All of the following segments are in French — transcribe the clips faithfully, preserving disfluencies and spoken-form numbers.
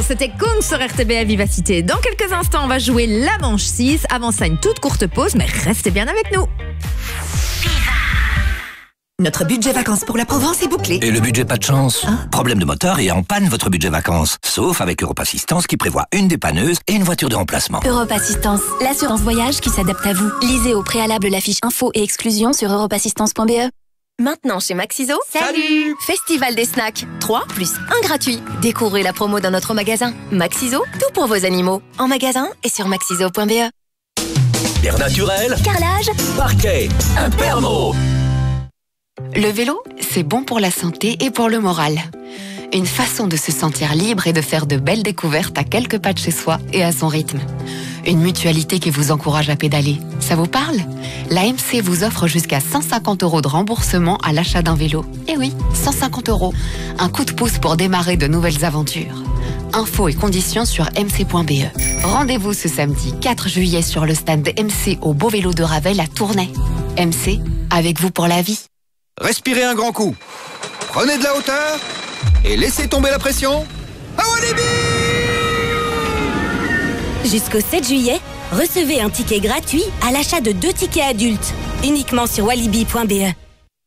c'était Kung sur R T B à Vivacité. Dans quelques instants, on va jouer la manche six. Avant ça, une toute courte pause, mais restez bien avec nous. Notre budget vacances pour la Provence est bouclé. Et le budget pas de chance Hein? Problème de moteur et en panne votre budget vacances. Sauf avec Europe Assistance qui prévoit une dépanneuse et une voiture de remplacement. Europe Assistance, l'assurance voyage qui s'adapte à vous. Lisez au préalable la fiche info et exclusion sur europe assistance point b e. Maintenant chez Maxiso, Salut! Festival des snacks, trois plus un gratuit. Découvrez la promo dans notre magasin. Maxiso, tout pour vos animaux. En magasin et sur maxiso point b e. Air naturel, Carrelage, parquet, Impermo. Le vélo, c'est bon pour la santé et pour le moral. Une façon de se sentir libre et de faire de belles découvertes à quelques pas de chez soi et à son rythme. Une mutualité qui vous encourage à pédaler. Ça vous parle? La M C vous offre jusqu'à cent cinquante euros de remboursement à l'achat d'un vélo. Eh oui, cent cinquante euros. Un coup de pouce pour démarrer de nouvelles aventures. Infos et conditions sur m c point b e. Rendez-vous ce samedi quatre juillet sur le stand M C au Beau Vélo de Ravel à Tournai. M C, avec vous pour la vie. Respirez un grand coup. Prenez de la hauteur et laissez tomber la pression. À Walibi! Jusqu'au sept juillet, recevez un ticket gratuit à l'achat de deux tickets adultes, uniquement sur walibi point b e.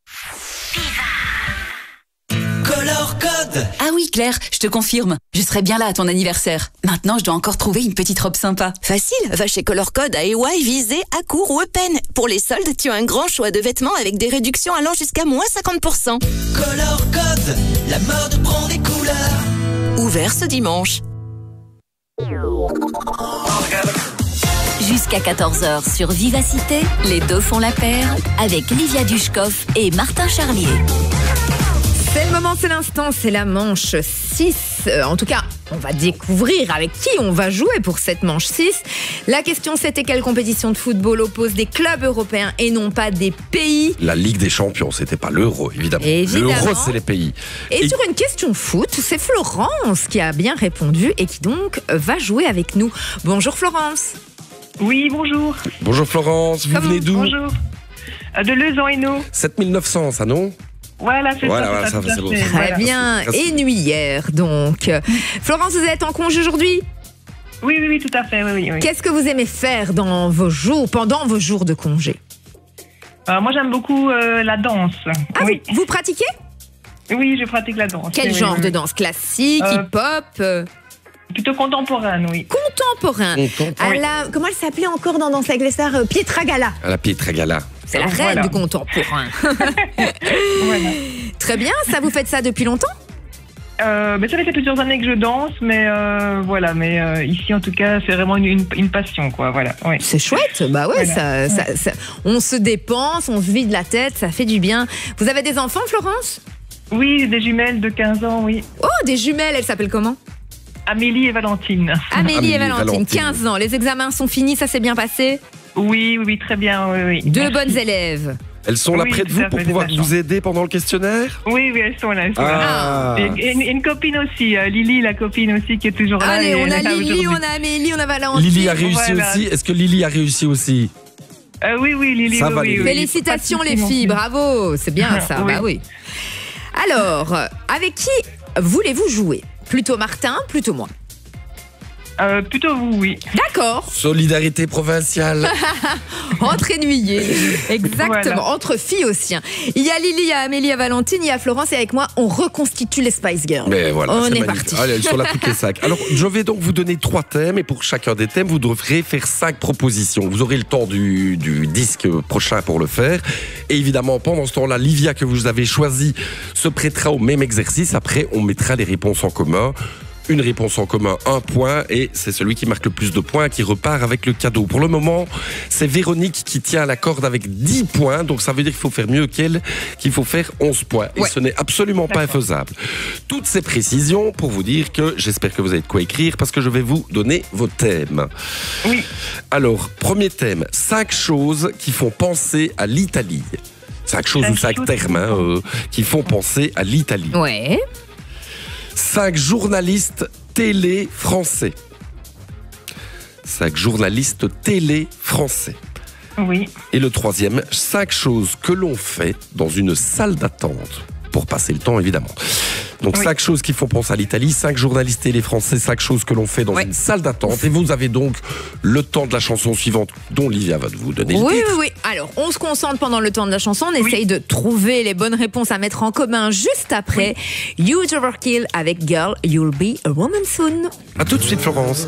Color Code. Ah oui Claire, je te confirme, je serai bien là à ton anniversaire. Maintenant, je dois encore trouver une petite robe sympa. Facile, va chez Color Code à A Y, Visé, Accourt ou Eupen. Pour les soldes, tu as un grand choix de vêtements avec des réductions allant jusqu'à moins cinquante pour cent. Color Code, la mode prend des couleurs. Ouvert ce dimanche. jusqu'à quatorze heures sur Vivacité, les deux font la paire avec Livia Dushkov et Martin Charlier. C'est le moment, c'est l'instant, c'est la manche six. Euh, en tout cas, on va découvrir avec qui on va jouer pour cette manche six. La question, c'était quelle compétition de football oppose des clubs européens et non pas des pays? La Ligue des Champions, c'était pas l'Euro, évidemment. Évidemment. L'Euro, c'est les pays. Et, et sur une question foot, c'est Florence qui a bien répondu et qui donc va jouer avec nous. Bonjour Florence. Oui, bonjour. Bonjour Florence, vous Comment venez d'où? Bonjour. De Leuze-en-Hainaut. sept mille neuf cents, ça non? Voilà, c'est voilà, ça. Voilà, ça, ça c'est bon. Très voilà. bien. Et nuillère, donc. Florence, vous êtes en congé aujourd'hui? Oui, oui, oui, tout à fait. Oui, oui, oui. Qu'est-ce que vous aimez faire dans vos jours, pendant vos jours de congé? euh, Moi, j'aime beaucoup euh, la danse. Ah, oui. vous, vous pratiquez? Oui, je pratique la danse. Quel oui, genre oui, de oui. danse? Classique, Euh, hip-hop euh... Plutôt contemporaine, oui. Contemporain. Contemporain. À la, comment elle s'appelait encore dans Danse avec les stars? euh, Pietragala. À la Pietragala. C'est la reine Voilà. du contemporain. Voilà. Très bien, ça vous faites ça depuis longtemps? Euh, mais ça fait plusieurs années que je danse, mais euh, voilà. Mais euh, ici, en tout cas, c'est vraiment une, une, une passion, quoi. Voilà. Oui. C'est chouette, bah ouais, Voilà. ça, ça, ça- on se dépense, on se vide la tête, ça fait du bien. Vous avez des enfants, Florence? Oui, des jumelles de quinze ans, oui. Oh, des jumelles, elles s'appellent comment? Amélie et Valentine. Amélie, Amélie et et Valentine, Valentine. quinze ans, les examens sont finis, ça s'est bien passé? Oui, oui, oui, très bien. Oui, oui. Deux Merci. bonnes élèves. Elles sont là Oui, près de tout vous à pour fait, pouvoir des vous aider pendant le questionnaire? Oui, oui, elles sont là. Elles sont Ah. là. Et, et une, et une copine aussi, euh, Lily, la copine aussi, qui est toujours là. Allez, et on elle a est là Lily, on aujourd'hui. a Amélie, on a Valentine. Lily a réussi Voilà. aussi. Est-ce que Lily a réussi aussi? Euh, oui, oui, Lily. Ça oui, va, oui, Lily. oui. Félicitations Pas de les soucis filles, non plus. bravo, c'est bien ça, Oui. bah oui. Alors, euh, avec qui voulez-vous jouer? Plutôt Martin, plutôt moi? Euh, plutôt vous, oui. D'accord, Solidarité provinciale. entre ennuyés, exactement, Voilà. entre filles aussi. hein. Il y a Lily, il y a Amélie, il y a Valentine, il y a Florence et avec moi, on reconstitue les Spice Girls. Mais voilà, on c'est est magnifique. parti. Allez, elles sont là toutes les cinq. Alors, je vais donc vous donner trois thèmes et pour chacun des thèmes, vous devrez faire cinq propositions. Vous aurez le temps du, du disque prochain pour le faire. Et évidemment, pendant ce temps-là, Livia que vous avez choisi se prêtera au même exercice. Après, on mettra les réponses en commun. Une réponse en commun, un point, et c'est celui qui marque le plus de points qui repart avec le cadeau. Pour le moment, c'est Véronique qui tient la corde avec dix points, donc ça veut dire qu'il faut faire mieux qu'elle, qu'il faut faire onze points. Et Ouais. ce n'est absolument pas infaisable. Toutes ces précisions pour vous dire que j'espère que vous avez de quoi écrire, parce que je vais vous donner vos thèmes. Oui. Alors, premier thème, cinq choses qui font penser à l'Italie. Cinq choses Cinq ou cinq choses termes hein, euh, qui font penser à l'Italie. Ouais. Cinq journalistes télé français. Cinq journalistes télé français. Oui. Et le troisième, cinq choses que l'on fait dans une salle d'attente. pour passer le temps, évidemment. Donc, Oui. cinq choses qui font penser à l'Italie, cinq journalistes télé français, cinq choses que l'on fait dans Ouais. une salle d'attente. Et vous avez donc le temps de la chanson suivante, dont Livia va vous donner le Oui, titre. oui, oui. Alors, on se concentre pendant le temps de la chanson. On essaye de trouver les bonnes réponses à mettre en commun juste après. Huge Overkill avec Girl, You'll Be a Woman Soon. À tout de suite, Florence.